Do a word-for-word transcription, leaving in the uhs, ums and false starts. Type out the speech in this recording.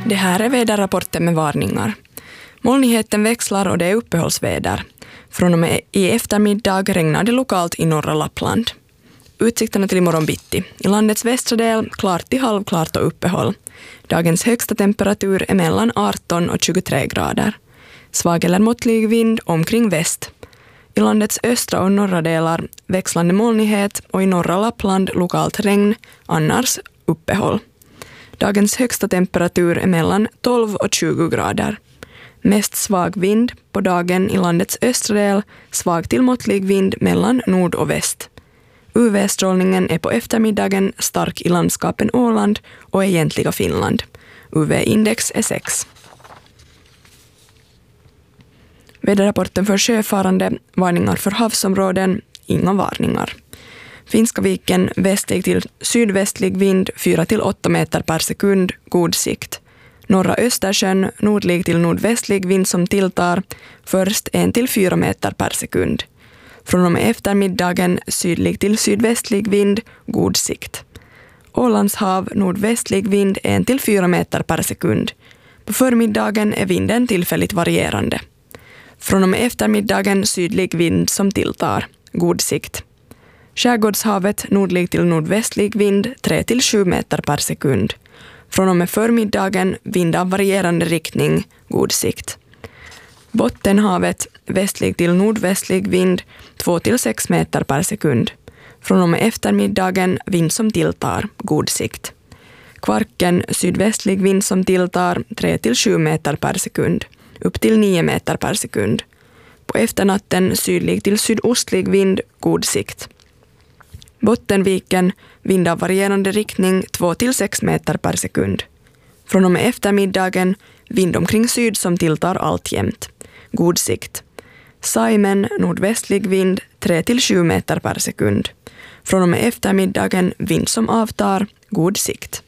Det här är väderrapporten med varningar. Molnigheten växlar och det är uppehållsväder. Från och med i eftermiddag regnar det lokalt i norra Lappland. Utsikterna till imorgon bitti. I landets västra del klart till halvklart och uppehåll. Dagens högsta temperatur är mellan arton och tjugotre grader. Svag eller måttlig vind omkring väst. I landets östra och norra delar växlande molnighet och i norra Lappland lokalt regn, annars uppehåll. Dagens högsta temperatur är mellan tolv och tjugo grader. Mest svag vind på dagen i landets östra del, svag till måttlig vind mellan nord och väst. U V-strålningen är på eftermiddagen stark i landskapen Åland och egentliga Finland. U V-index är sex. Väderrapporten för sjöfarande, varningar för havsområden, inga varningar. Finska viken västlig till sydvästlig vind fyra till åtta meter per sekund, god sikt. Norra Östersjön nordlig till nordvästlig vind som tilltar, först en till fyra meter per sekund. Från och med eftermiddagen sydlig till sydvästlig vind, god sikt. Ålands hav nordvästlig vind en till fyra meter per sekund. På förmiddagen är vinden tillfälligt varierande. Från och med eftermiddagen sydlig vind som tilltar, god sikt. Skärgårdshavet nordlig till nordvästlig vind tre till sju meter per sekund. Från och med förmiddagen vind av varierande riktning, god sikt. Bottenhavet västlig till nordvästlig vind två till sex meter per sekund. Från och med eftermiddagen vind som tilltar, god sikt. Kvarken sydvästlig vind som tilltar tre till sju meter per sekund, upp till nio meter per sekund. På efternatten sydlig till sydostlig vind, god sikt. Bottenviken vind av varierande riktning två till sex meter per sekund. Från och med eftermiddagen vind omkring syd som tilltar alltjämt, god sikt. Saimen nordvästlig vind tre till sju meter per sekund. Från och med eftermiddagen vind som avtar, god sikt.